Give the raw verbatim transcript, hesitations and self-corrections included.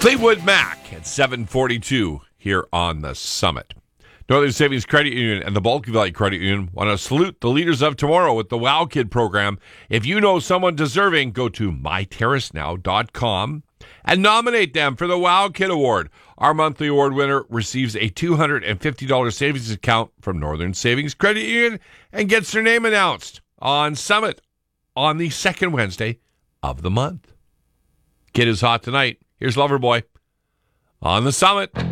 Fleetwood Mac at seven forty-two here on the Summit. Northern Savings Credit Union and the Bulky Valley Credit Union want to salute the leaders of tomorrow with the Wow Kid program. If you know someone deserving, go to my terrace now dot com and nominate them for the Wow Kid Award. Our monthly award winner receives a two hundred fifty dollars savings account from Northern Savings Credit Union and gets their name announced on Summit on the second Wednesday of the month. Kid is hot tonight. Here's Loverboy on the Summit.